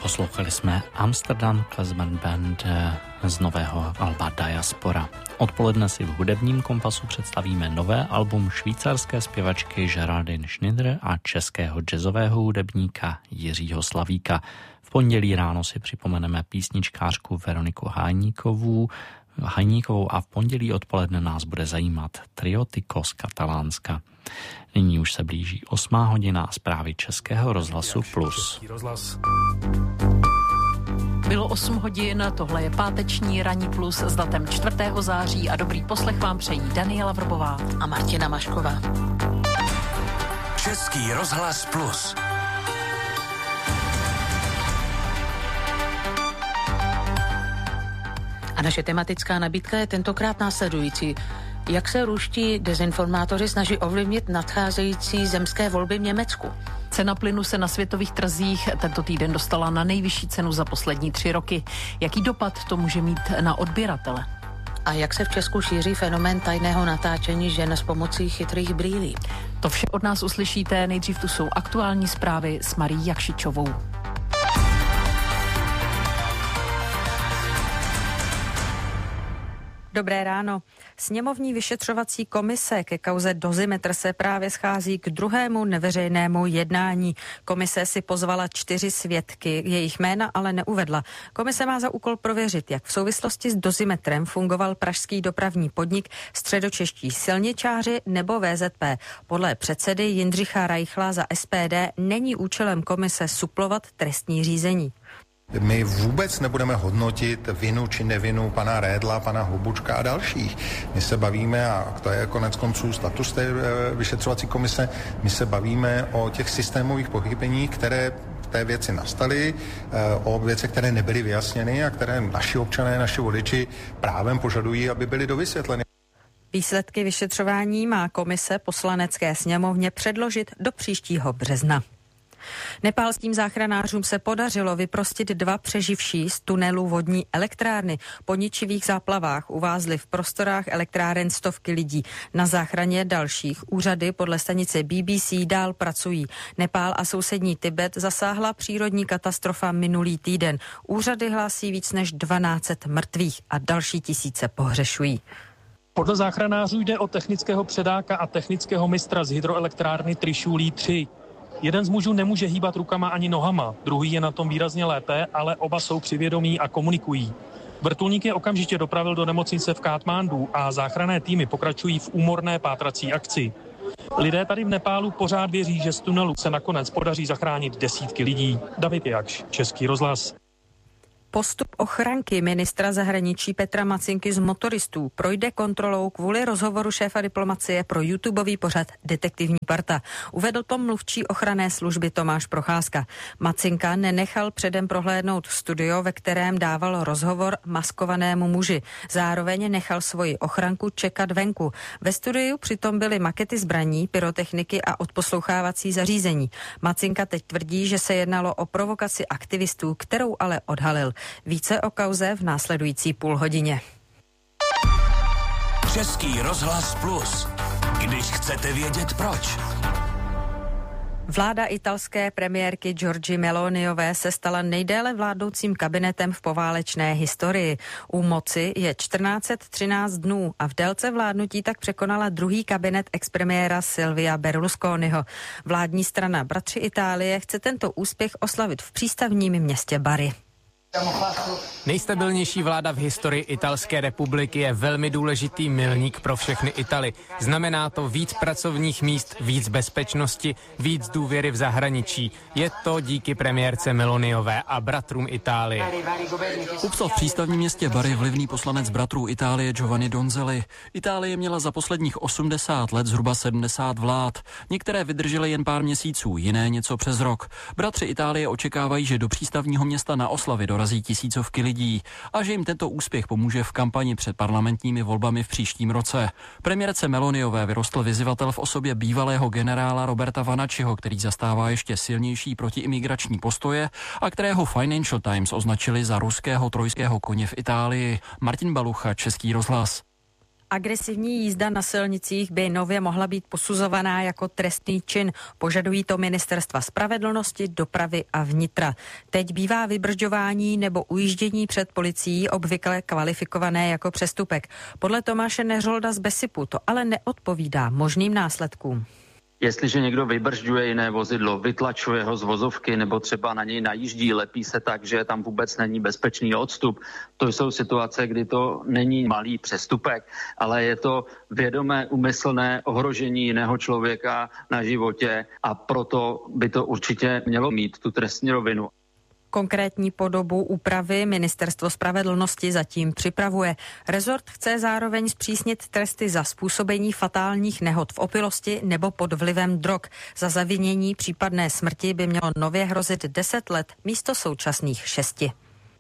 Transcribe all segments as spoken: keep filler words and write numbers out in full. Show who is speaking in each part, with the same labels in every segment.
Speaker 1: Poslouchali jsme Amsterdam Klezmer Band z nového alba Diaspora. Odpoledne si v hudebním kompasu představíme nové album švýcarské zpěvačky Geraldine Schneider a českého jazzového hudebníka Jiřího Slavíka. V pondělí ráno si připomeneme písničkářku Veroniku Hajníkovou, Hajníkovou a v pondělí odpoledne nás bude zajímat trio Tyko z Katalánska. Nyní už se blíží osmá hodina a zprávy Českého rozhlasu Plus.
Speaker 2: Bylo osm hodin, tohle je páteční ranní Plus s datem čtvrtého září a dobrý poslech vám přejí Daniela Vrbová a Martina Mašková.
Speaker 3: Český rozhlas Plus.
Speaker 2: A naše tematická nabídka je tentokrát následující. Jak se ruští dezinformátoři snaží ovlivnit nadcházející zemské volby v Německu? Cena plynu se na světových trzích tento týden dostala na nejvyšší cenu za poslední tři roky. Jaký dopad to může mít na odběratele? A jak se v Česku šíří fenomén tajného natáčení žen s pomocí chytrých brýlí? To vše od nás uslyšíte, nejdřív tu jsou aktuální zprávy s Marí Jakšičovou.
Speaker 4: Dobré ráno. Sněmovní vyšetřovací komise ke kauze Dozimetr se právě schází k druhému neveřejnému jednání. Komise si pozvala čtyři svědky, jejich jména ale neuvedla. Komise má za úkol prověřit, jak v souvislosti s Dozimetrem fungoval pražský dopravní podnik, středočeští silničáři nebo V Z P. Podle předsedy Jindřicha Reichla za S P D není účelem komise suplovat trestní řízení.
Speaker 5: My vůbec nebudeme hodnotit vinu či nevinu pana Redla, pana Hlubučka a dalších. My se bavíme, a to je konec konců status té vyšetřovací komise, my se bavíme o těch systémových pochybeních, které v té věci nastaly, o věcech, které nebyly vyjasněny a které naši občané, naši voliči právem požadují, aby byly dovysvětleny.
Speaker 4: Výsledky vyšetřování má komise Poslanecké sněmovně předložit do příštího března. Nepálským záchranářům se podařilo vyprostit dva přeživší z tunelu vodní elektrárny. Po ničivých záplavách uvázly v prostorách elektráren stovky lidí. Na záchraně dalších úřady podle stanice B B C dál pracují. Nepál a sousední Tibet zasáhla přírodní katastrofa minulý týden. Úřady hlásí víc než dvanáct set mrtvých a další tisíce pohřešují.
Speaker 6: Podle záchranářů jde o technického předáka a technického mistra z hydroelektrárny Trišulí tři. Jeden z mužů nemůže hýbat rukama ani nohama, druhý je na tom výrazně lépe, ale oba jsou při vědomí a komunikují. Vrtulník je okamžitě dopravil do nemocnice v Kátmandu a záchranné týmy pokračují v úmorné pátrací akci. Lidé tady v Nepálu pořád věří, že z tunelu se nakonec podaří zachránit desítky lidí. David Jakš, Český rozhlas.
Speaker 4: Postup ochranky ministra zahraničí Petra Macinky z motoristů projde kontrolou kvůli rozhovoru šéfa diplomacie pro YouTubeový pořad Detektivní parta. Uvedl to mluvčí ochranné služby Tomáš Procházka. Macinka nenechal předem prohlédnout studio, ve kterém dával rozhovor maskovanému muži. Zároveň nechal svoji ochranku čekat venku. Ve studiu přitom byly makety zbraní, pyrotechniky a odposlouchávací zařízení. Macinka teď tvrdí, že se jednalo o provokaci aktivistů, kterou ale odhalil. Více o kauze v následující půlhodině.
Speaker 3: Český rozhlas Plus. Když chcete vědět proč.
Speaker 4: Vláda italské premiérky Giorgie Meloniové se stala nejdéle vládnoucím kabinetem v poválečné historii. U moci je čtrnáct set třináct dnů a v délce vládnutí tak překonala druhý kabinet expremiéra Silvia Berlusconiho. Vládní strana Bratři Itálie chce tento úspěch oslavit v přístavním městě Bari.
Speaker 7: Nejstabilnější vláda v historii Italské republiky je velmi důležitý milník pro všechny Italy. Znamená to víc pracovních míst, víc bezpečnosti, víc důvěry v zahraničí. Je to díky premiérce Meloniové a bratrům Itálie.
Speaker 8: Upsal v přístavním městě Bari vlivný poslanec bratrů Itálie Giovanni Donzelli. Itálie měla za posledních osmdesát let zhruba sedmdesát vlád. Některé vydržely jen pár měsíců, jiné něco přes rok. Bratři Itálie očekávají, že do přístavního města na oslavy dorazí tisícovky lidí a že jim tento úspěch pomůže v kampani před parlamentními volbami v příštím roce. Premiérce Meloniové vyrostl vyzývatel v osobě bývalého generála Roberta Vanacciho, který zastává ještě silnější protiimigrační postoje a kterého Financial Times označili za ruského trojského koně v Itálii. Martin Balucha, Český rozhlas.
Speaker 4: Agresivní jízda na silnicích by nově mohla být posuzovaná jako trestný čin. Požadují to ministerstva spravedlnosti, dopravy a vnitra. Teď bývá vybržďování nebo ujíždění před policií obvykle kvalifikované jako přestupek. Podle Tomáše Neřolda z Besipu to ale neodpovídá možným následkům.
Speaker 9: Jestliže někdo vybržďuje jiné vozidlo, vytlačuje ho z vozovky nebo třeba na něj najíždí, lepí se tak, že tam vůbec není bezpečný odstup, to jsou situace, kdy to není malý přestupek, ale je to vědomé, úmyslné ohrožení jiného člověka na životě a proto by to určitě mělo mít tu trestní rovinu.
Speaker 4: Konkrétní podobu úpravy Ministerstvo spravedlnosti zatím připravuje. Rezort chce zároveň zpřísnit tresty za způsobení fatálních nehod v opilosti nebo pod vlivem drog. Za zavinění případné smrti by mělo nově hrozit deset let místo současných šesti.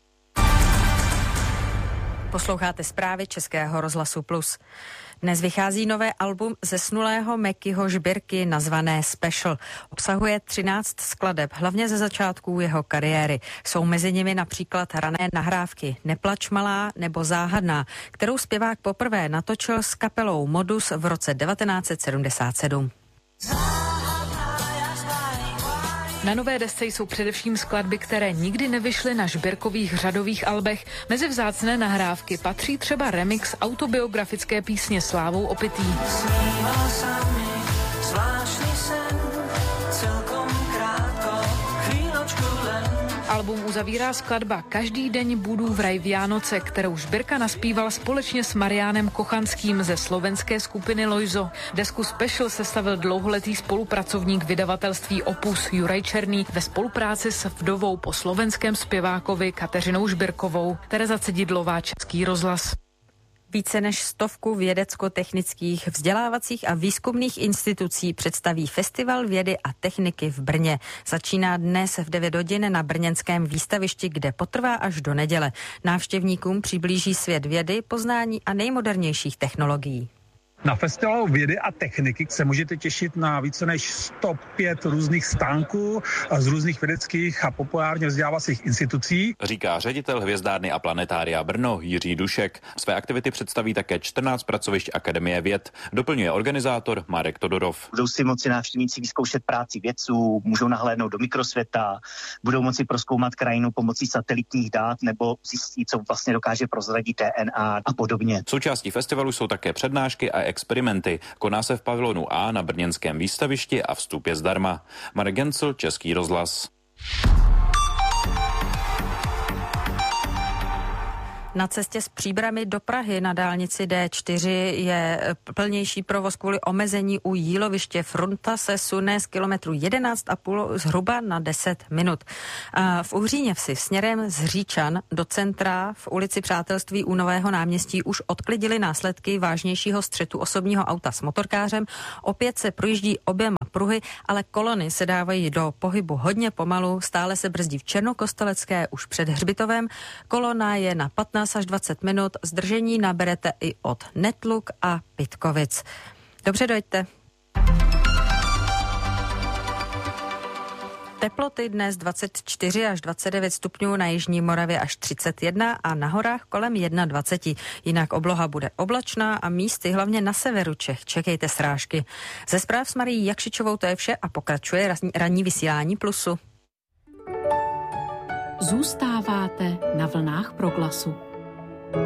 Speaker 4: Posloucháte zprávy Českého rozhlasu Plus. Dnes vychází nové album zesnulého Mekyho Žbirky nazvané Special. Obsahuje třináct skladeb, hlavně ze začátků jeho kariéry. Jsou mezi nimi například rané nahrávky Neplač malá nebo Záhadná, kterou zpěvák poprvé natočil s kapelou Modus v roce devatenáct set sedmdesát sedm.
Speaker 2: Na nové desce jsou především skladby, které nikdy nevyšly na Žbirkových řadových albech. Mezi vzácné nahrávky patří třeba remix autobiografické písně Slávou opitý. Album uzavírá skladba Každý deň budu vraj Vianoce, kterou Žbirka naspíval společně s Mariánem Kochanským ze slovenské skupiny Lojzo. Desku Special sestavil dlouholetý spolupracovník vydavatelství Opus Juraj Černý ve spolupráci s vdovou po slovenském zpěvákovi Kateřinou Žbirkovou. Tereza Cedidlová, Český rozhlas.
Speaker 4: Více než stovku vědecko-technických, vzdělávacích a výzkumných institucí představí Festival vědy a techniky v Brně. Začíná dnes v devět hodin na brněnském výstavišti, kde potrvá až do neděle. Návštěvníkům přiblíží svět vědy, poznání a nejmodernějších technologií.
Speaker 10: Na festivalu vědy a techniky se můžete těšit na více než sto pět různých stánků z různých vědeckých a populárně vzdělávacích institucí.
Speaker 11: Říká ředitel Hvězdárny a planetária Brno Jiří Dušek. Své aktivity představí také čtrnáct pracovišť Akademie věd. Doplňuje organizátor Marek Todorov.
Speaker 12: Budou si moci návštěvníci vyzkoušet práci vědců, můžou nahlédnout do mikrosvěta, budou moci prozkoumat krajinu pomocí satelitních dát nebo zjistit, co vlastně dokáže prozradit D N A a podobně.
Speaker 11: Součástí festivalu jsou také přednášky a experimenty. Koná se v pavilonu A na brněnském výstavišti a vstup je zdarma. Marek Gencl, Český rozhlas.
Speaker 4: Na cestě z Příbrami do Prahy na dálnici D čtyři je plnější provoz kvůli omezení u jíloviště. Fronta se sune z kilometru jedenáct a půl zhruba na deset minut. A v Uhříněvsi směrem z Říčan do centra v ulici Přátelství u Nového náměstí už odklidili následky vážnějšího střetu osobního auta s motorkářem. Opět se projíždí oběma pruhy, ale kolony se dávají do pohybu hodně pomalu. Stále se brzdí v Černokostelecké už před Hřbitovem. Kolona je na patnáct až dvacet minut, zdržení naberete i od Netluk a Pitkovic. Dobře, dojďte. Teploty dnes dvacet čtyři až dvacet devět stupňů, na jižní Moravě až třicet jedna a na horách kolem dvacet jedna. Jinak obloha bude oblačná a místy hlavně na severu Čech čekejte srážky. Ze zpráv s Marií Jakšičovou to je vše a pokračuje ranní vysílání Plusu.
Speaker 13: Zůstáváte na vlnách Proglasu.